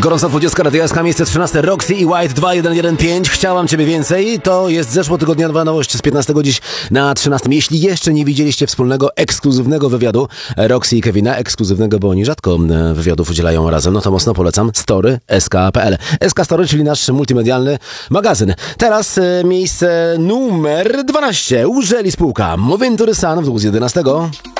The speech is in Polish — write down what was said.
Gorąca 20 Radio SK, miejsce 13, Roxy i White 2115. Chciałam Ciebie więcej. To jest zeszłotygodniowa nowość z 15 dziś na 13. Jeśli jeszcze nie widzieliście wspólnego, ekskluzywnego wywiadu Roxy i Kevina, ekskluzywnego, bo oni rzadko wywiadów udzielają razem, no to mocno polecam. Story SK.pl. SK Story, czyli nasz multimedialny magazyn. Teraz miejsce numer 12. Użeli spółka Move Into the Sun w dół z 11.